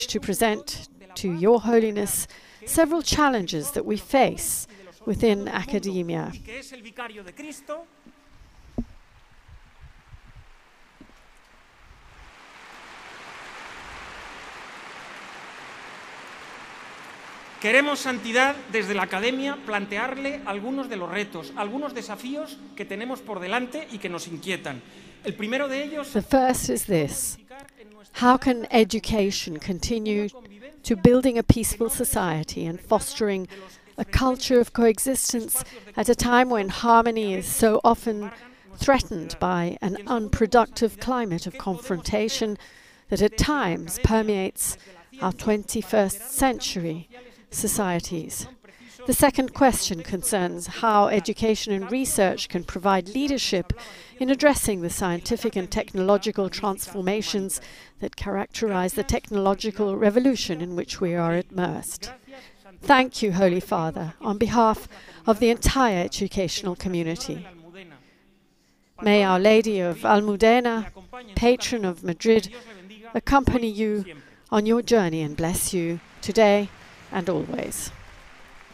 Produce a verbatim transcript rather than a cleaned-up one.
to present to Your Holiness several challenges that we face within academia. Queremos, Santidad, desde la Academia, plantearle algunos de los retos, algunos desafíos que tenemos por delante y que nos inquietan. El primero de ellos... The first is this: how can education continue to building a peaceful society and fostering a culture of coexistence at a time when harmony is so often threatened by an unproductive climate of confrontation that at times permeates our twenty-first century societies? The second question concerns how education and research can provide leadership in addressing the scientific and technological transformations that characterize the technological revolution in which we are immersed. Thank you, Holy Father, on behalf of the entire educational community. May Our Lady of Almudena, patron of Madrid, accompany you on your journey and bless you today and always.